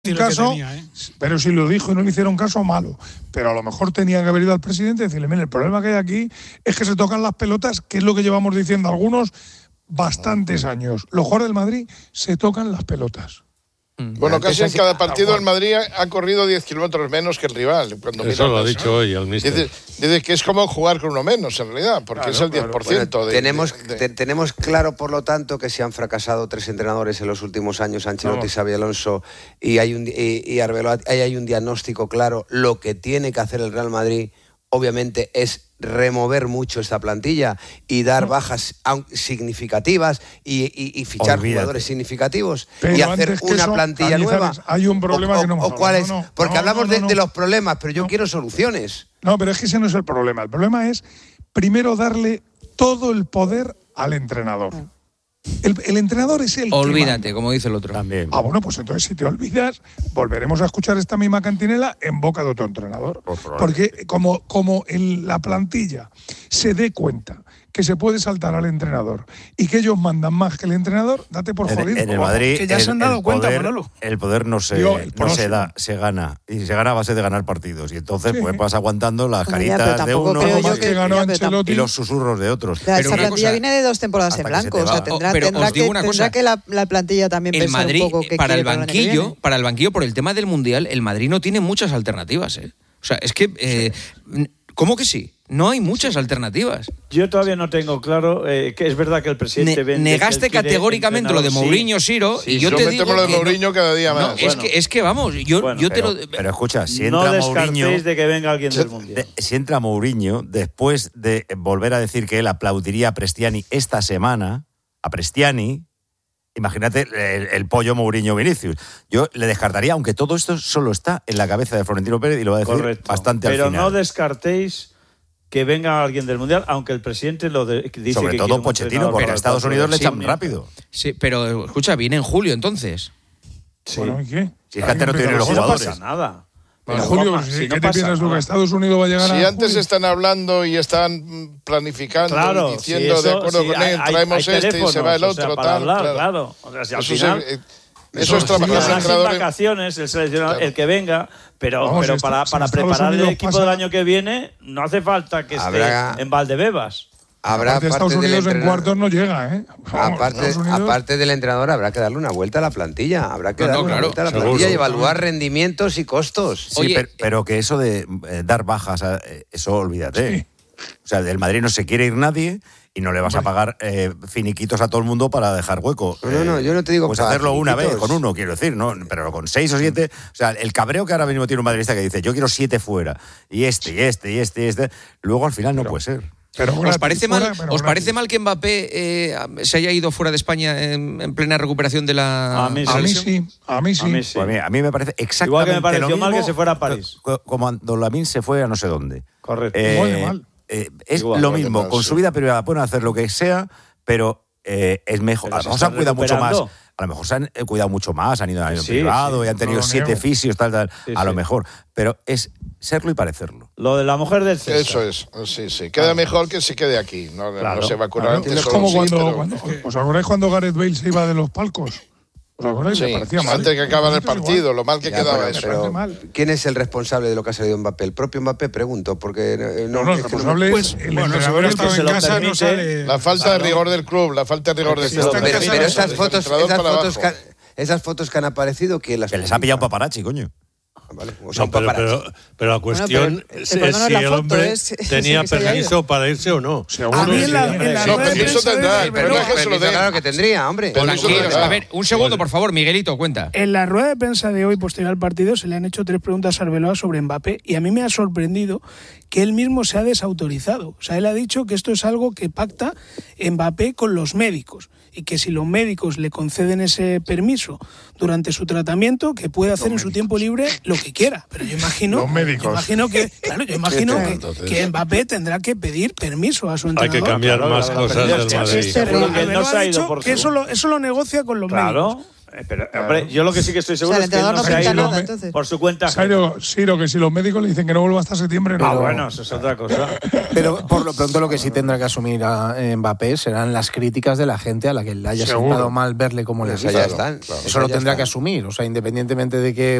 caso, pero si lo dijo y no le hicieron caso, malo. Pero a lo mejor tenía que haber ido al presidente y decirle, mire, el problema que hay aquí es que se tocan las pelotas, que es lo que llevamos diciendo algunos bastantes años. Los jugadores del Madrid se tocan las pelotas. Bueno, casi en cada partido el Madrid ha corrido 10 kilómetros menos que el rival. Eso lo ha dicho hoy el míster. Dice que es como jugar con uno menos, en realidad, porque es el 10%. Tenemos claro, por lo tanto, que se han fracasado 3 entrenadores en los últimos años, Ancelotti, Xabi Alonso y Arbeloa. Hay un diagnóstico claro. Lo que tiene que hacer el Real Madrid, obviamente, es remover mucho esta plantilla y dar bajas significativas y fichar jugadores significativos. Pero y hacer una plantilla nueva. Hay un problema que no hemos hablado. Porque hablamos de los problemas, pero yo quiero soluciones. No, pero es que ese no es el problema. El problema es, primero, darle todo el poder al entrenador. El entrenador es el Olvídate, que manda. Como dice el otro. También. Bueno, pues entonces si te olvidas, volveremos a escuchar esta misma cantinela en boca de otro entrenador. Porque como la plantilla se dé cuenta que se puede saltar al entrenador y que ellos mandan más que el entrenador, date por jodido. En el Madrid, que ya se han dado cuenta, Manolo. El poder no se da, se gana. Y se gana a base de ganar partidos. Y entonces pues vas aguantando las caritas de uno y los susurros de otros. Pero esa plantilla viene de 2 temporadas en blanco. O sea, tendrá que la plantilla también el pensar Madrid, un poco que para el banquillo, por el tema del Mundial, el Madrid no tiene muchas alternativas. O sea, es que ¿cómo que sí? No hay muchas alternativas. Yo todavía no tengo claro que es verdad que el presidente negaste categóricamente lo de Mourinho, Siro, y yo te digo lo de Mourinho cada día más. Es que vamos, pero escucha, si entra no Mourinho, de que venga alguien del Mundial. Si entra Mourinho, después de volver a decir que él aplaudiría a Prestiani esta semana, a Prestiani, imagínate el pollo Mourinho Vinicius. Yo le descartaría, aunque todo esto solo está en la cabeza de Florentino Pérez y lo va a decir bastante al final. Pero no descartéis que venga alguien del Mundial, aunque el presidente dice sobre que todo Pochettino, porque a Estados Unidos le echan rápido. Sí, pero escucha, viene en julio entonces. Sí. Bueno, ¿y qué? Si es que antes no tienen los jugadores. No pasa nada. Bueno, Julio, ¿qué te piensas tú? ¿Que Estados Unidos va a llegar a...? Si antes están hablando y están planificando y diciendo, de acuerdo con él, traemos y se va el otro, claro. O sea, si al final... Eso es trabajar en vacaciones, el seleccionador, el que venga, pero para preparar el equipo del año que viene no hace falta que esté en Valdebebas. Estados Unidos en cuartos no llega, ¿eh? Aparte del entrenador, habrá que darle una vuelta a la plantilla. Habrá que darle una vuelta a la plantilla y evaluar rendimientos y costos. Sí, oye, pero que eso de dar bajas, eso olvídate. Sí. O sea, del Madrid no se quiere ir nadie y no le vas a pagar finiquitos a todo el mundo para dejar hueco. No, yo no te digo... Pues hacerlo una vez, con uno, quiero decir, ¿no? Pero con 6 o 7... O sea, el cabreo que ahora mismo tiene un madridista que dice, yo quiero 7 fuera, y este, luego al final no puede ser. Pero ¿Os parece mal que Mbappé se haya ido fuera de España en plena recuperación de la lesión? A mí sí. Pues a mí me parece exactamente igual que me pareció lo mismo mal que se fuera a París. Como cuando Lamine se fue a no sé dónde. Correcto. Igual de mal. Es igual, lo mismo, con su vida privada pueden hacer lo que sea, pero es mejor. Pero a lo mejor se han cuidado mucho más. A lo mejor se han cuidado mucho más, han ido al año privado y han tenido 7 fisios, tal. A lo mejor. Pero es serlo y parecerlo. Lo de la mujer del César. Eso es, sí. Queda mejor que se quede aquí. No se va a curar antes. Es como ¿os acordáis cuando Gareth Bale se iba de los palcos? Sí, antes que acabara el partido, lo mal que quedaba eso. Pero, ¿quién es el responsable de lo que ha salido Mbappé? El propio Mbappé, pregunto, porque... el responsable es el entrenador estaba en casa, no sale... La falta de rigor del club, la falta de rigor del club. Pero esas fotos que han aparecido, ¿quién las... Que les ha pillado un paparazzi, coño. Vale, pero la cuestión es si el hombre tenía permiso para irse o no. Seguro. Permiso tendrá, pero es que se lo den. Claro que tendría, hombre. A ver, un segundo, por favor, Miguelito, cuenta. En la rueda de prensa de hoy, posterior al partido, se le han hecho 3 preguntas a Arbeloa sobre Mbappé y a mí me ha sorprendido que él mismo se ha desautorizado. O sea, él ha dicho que esto es algo que pacta Mbappé con los médicos y que si los médicos le conceden ese permiso durante su tratamiento, que puede hacer en su tiempo libre lo que quiera. Pero yo imagino que Mbappé tendrá que pedir permiso a su entrenador. Hay que cambiar más cosas del Madrid. Eso lo negocia con los médicos. Pero, hombre, yo lo que sí que estoy seguro es que él no se ha ido por su cuenta. Siro, que si los médicos le dicen que no vuelva hasta septiembre, no. Bueno, eso es otra cosa. Pero por lo pronto lo que sí tendrá que asumir a Mbappé serán las críticas de la gente a la que le haya sentado mal verle como le ha ya están. Eso lo tendrá que asumir. O sea, independientemente de que